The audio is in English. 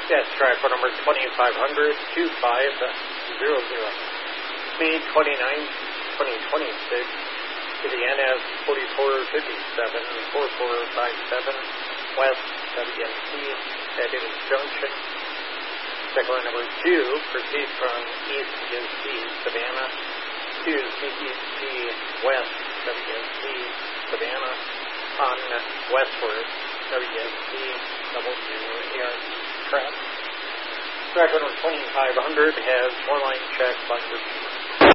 Yes, track phone number 2500-2500. Speed 29, 2026 to the NS 4457, 4457, West WNC at Davis Junction. Cycler number 2 proceeds from East WNC Savannah to CEC West WNC Savannah on westward WNC WART track. Track number 2500 has one line check by number 2.